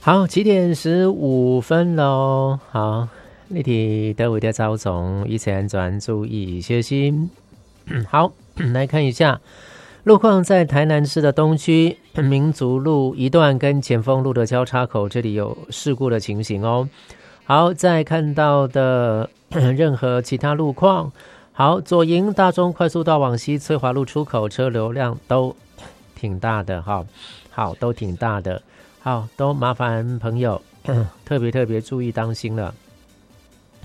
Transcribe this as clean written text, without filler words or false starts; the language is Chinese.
好，7:15咯。好，你伫倒位的走总，一切安全，注意小心。好，来看一下路况，在台南市的东区民族路一段跟前锋路的交叉口，这里有事故的情形哦。好，再看到的任何其他路况，好，左营大中快速道往西翠华路出口车流量都挺大的哈，都挺大的。好，都麻烦朋友特别注意当心了。